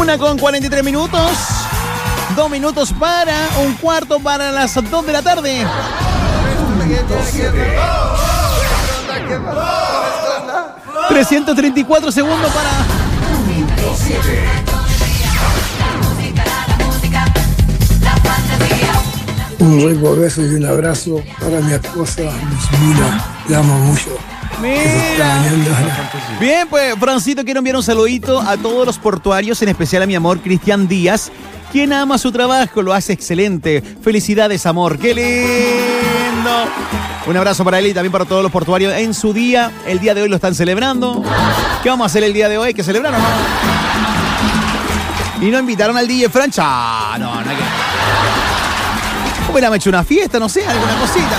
1:43. 2 minutos para un cuarto para las 2 de la tarde. 334 segundos para... Un rico beso y un abrazo para mi esposa Luzmila. Te amo mucho. Mira. Bien, pues, Francito, quiero enviar un saludito a todos los portuarios, en especial a mi amor Cristian Díaz, quien ama su trabajo, lo hace excelente. Felicidades, amor. ¡Qué lindo! Un abrazo para él y también para todos los portuarios en su día. El día de hoy lo están celebrando. ¿Qué vamos a hacer el día de hoy? ¿Hay que celebrar o no? Y no invitaron al DJ Francha. No hay que... Hubiéramos hecho una fiesta, no sé, alguna cosita.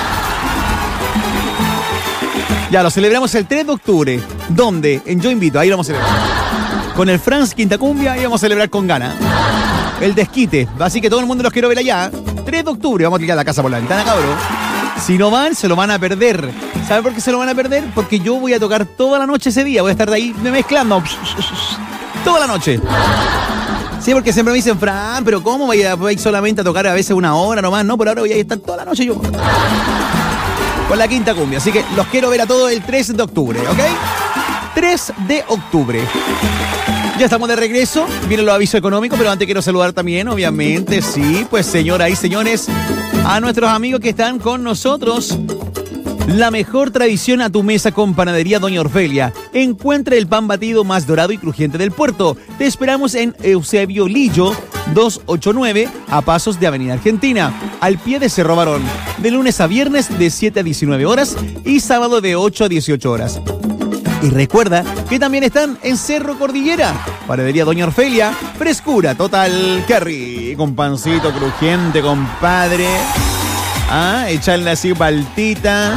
Ya, lo celebramos el 3 de octubre. ¿Dónde? En Yo Invito, ahí lo vamos a celebrar. Con el Franz Quinta Cumbia y vamos a celebrar con gana. El desquite, así que todo el mundo los quiero ver allá. 3 de octubre, vamos a tirar la casa por la ventana, cabrón. Si no van, se lo van a perder. ¿Saben por qué se lo van a perder? Porque yo voy a tocar toda la noche ese día. Voy a estar de ahí mezclando. Toda la noche. Sí, porque siempre me dicen, Fran, pero ¿cómo voy a ir solamente a tocar a veces una hora nomás? No, pero ahora voy a estar toda la noche yo con la Quinta Cumbia. Así que los quiero ver a todos el 3 de octubre, ¿ok? 3 de octubre. Ya estamos de regreso. Vienen los avisos económicos, pero antes quiero saludar también, obviamente, sí, pues señoras y señores, a nuestros amigos que están con nosotros. La mejor tradición a tu mesa con Panadería Doña Orfelia. Encuentra el pan batido más dorado y crujiente del puerto. Te esperamos en Eusebio Lillo 289, a pasos de Avenida Argentina, al pie de Cerro Barón. De lunes a viernes de 7 a 19 horas y sábado de 8 a 18 horas. Y recuerda que también están en Cerro Cordillera. Panadería Doña Orfelia, frescura total. Qué rico, con pancito crujiente, compadre. Ah, echarle así paltita.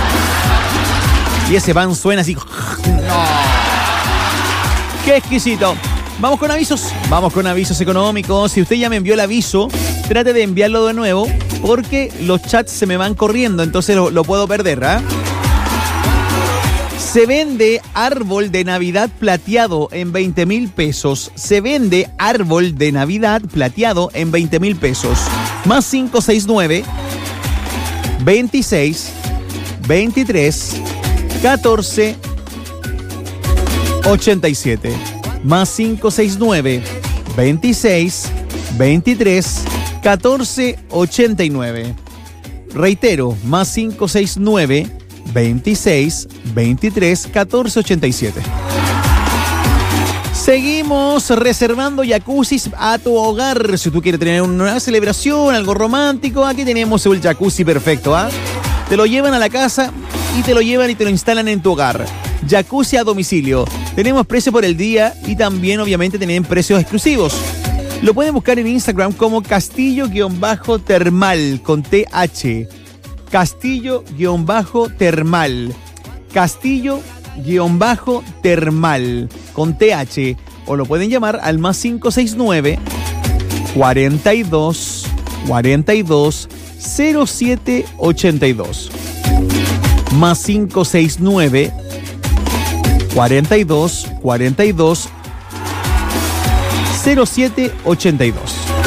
Y ese pan suena así. ¡No! ¡Qué exquisito! Vamos con avisos. Vamos con avisos económicos. Si usted ya me envió el aviso, trate de enviarlo de nuevo, porque los chats se me van corriendo, entonces lo puedo perder, ¿ah? Se vende árbol de Navidad plateado en 20,000 pesos. Se vende árbol de Navidad plateado en 20,000 pesos. Más 569 26 23 14 87. Más 569 26 23 14 89. Reitero, más 569 26 23 14 87. Seguimos reservando jacuzzis a tu hogar. Si tú quieres tener una celebración, algo romántico, aquí tenemos el jacuzzi perfecto, ¿ah? Te lo llevan a la casa y te lo llevan y te lo instalan en tu hogar. Jacuzzi a domicilio. Tenemos precio por el día y también obviamente tienen precios exclusivos. Lo pueden buscar en Instagram como Castillo-Termal con TH. Castillo-Termal. Castillo-Termal con TH. O lo pueden llamar al más 569 42 42 0782. Más 569 42 42 0782.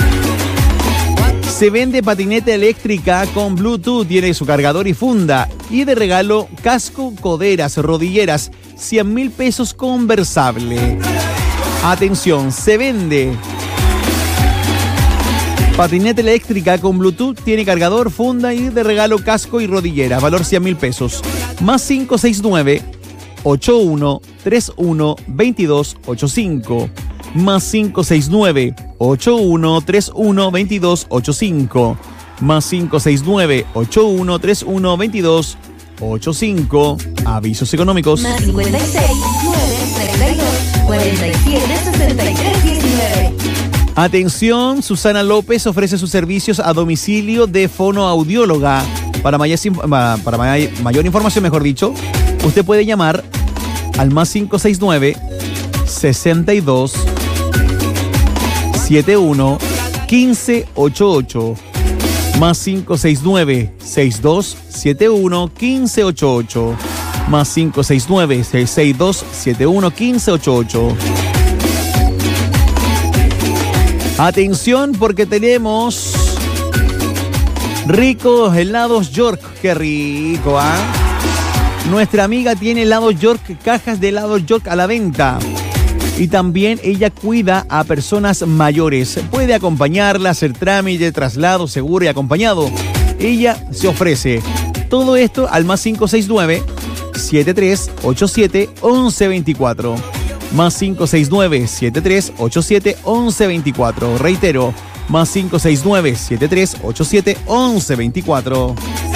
Se vende patineta eléctrica con Bluetooth, tiene su cargador y funda. Y de regalo, casco, coderas, rodilleras, 100,000 pesos conversable. Atención, se vende patineta eléctrica con Bluetooth, tiene cargador, funda y de regalo, casco y rodillera, valor 100,000 pesos. Más 569 81 31 22 85. Más 569 81 31 22 85. Más 569 81 31 22 85. Avisos económicos. Más 56 932 47 63 19. Atención, Susana López ofrece sus servicios a domicilio de fonoaudióloga. Para mayor información, mejor dicho, usted puede llamar al más 569 62 71 15 88. Más 569 62 71 15 88. Más 569 62 71 15 88. Atención porque tenemos ricos helados York. Qué rico, ¿ah? Nuestra amiga tiene helados York, cajas de helados York a la venta. Y también ella cuida a personas mayores. Puede acompañarla, hacer trámite, traslado seguro y acompañado. Ella se ofrece. Todo esto al más 569-7387-1124. Más 569-7387-1124. Reitero, más 569-7387-1124.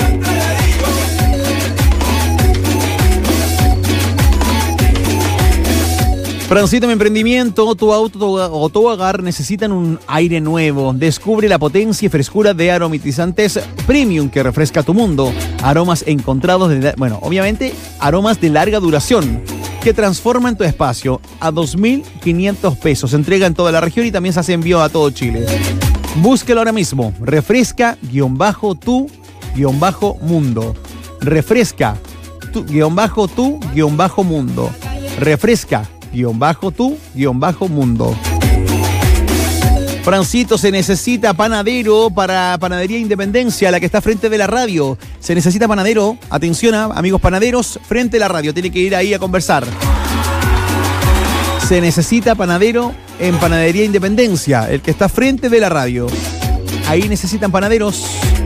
Francito, mi emprendimiento, tu auto o tu hogar necesitan un aire nuevo. Descubre la potencia y frescura de aromatizantes premium que refresca tu mundo. Aromas encontrados, obviamente, aromas de larga duración que transforman tu espacio a 2.500 pesos. Se entrega en toda la región y también se hace envío a todo Chile. Búsquelo ahora mismo. Refresca-tu-mundo. Refresca tu-mundo. Refresca-tu-mundo. Francito, se necesita panadero para Panadería Independencia, la que está frente de la radio. Se necesita panadero, atención, amigos panaderos, frente de la radio. Tiene que ir ahí a conversar. Se necesita panadero en Panadería Independencia, el que está frente de la radio. Ahí necesitan panaderos.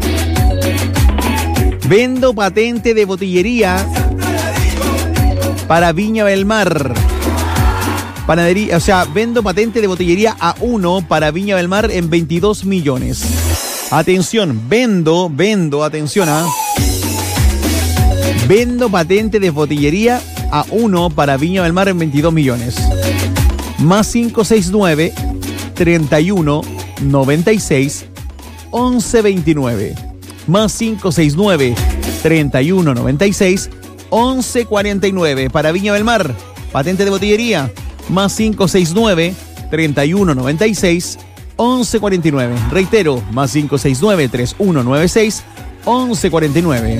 Vendo patente de botillería para Viña del Mar. Panadería, vendo patente de botillería A1 para Viña del Mar en 22 millones. Atención, vendo, atención, Vendo patente de botillería A1 para Viña del Mar en 22 millones. Más 569 31 96 11 29. Más 569 31 96 11 49 para Viña del Mar. Patente de botillería. Más 569 31 96 11 49. Reitero, más 569 3196 11 49.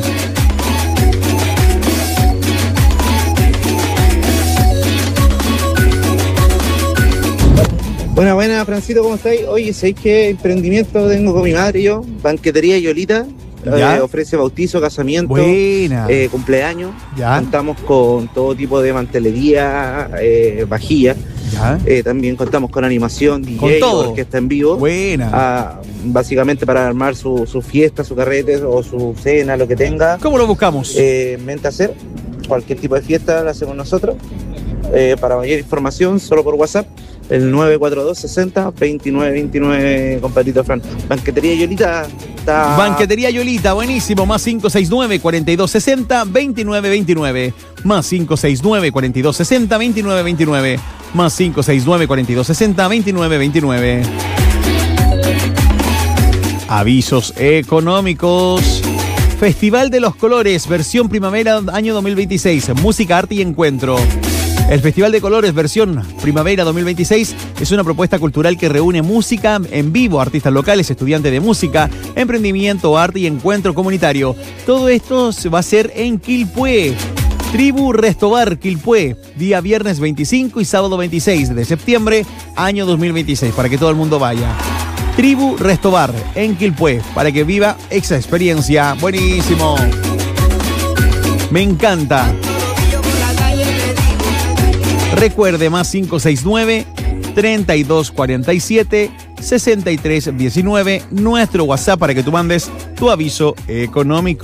Buena, Francito, ¿cómo estáis? Oye, ¿sabéis qué emprendimiento tengo con mi madre y yo? Banquetería Yolita. Ofrece bautizo, casamiento, cumpleaños. ¿Ya? Contamos con todo tipo de mantelería, vajilla. También contamos con animación, DJ, orquesta en vivo. Básicamente para armar su fiesta, su carrete o su cena, lo que tenga. ¿Cómo lo buscamos? Mente a hacer cualquier tipo de fiesta la hacemos nosotros. Para mayor información, solo por WhatsApp, el 942-60-2929, compadrito Fran. Banquetería Yolita. Banquetería Yolita, buenísimo. Más 569-4260-2929. Más 569-4260-2929. Más 569-4260-2929. Avisos económicos. Festival de los Colores, versión primavera año 2026. Música, arte y encuentro. El Festival de Colores versión Primavera 2026 es una propuesta cultural que reúne música en vivo, artistas locales, estudiantes de música, emprendimiento, arte y encuentro comunitario. Todo esto se va a hacer en Quilpué. Tribu Restobar, Quilpué, día viernes 25 y sábado 26 de septiembre, año 2026, para que todo el mundo vaya. Tribu Restobar en Quilpué, para que viva esa experiencia. Buenísimo. Me encanta. Recuerde, más 569-3247-6319, nuestro WhatsApp para que tú mandes tu aviso económico.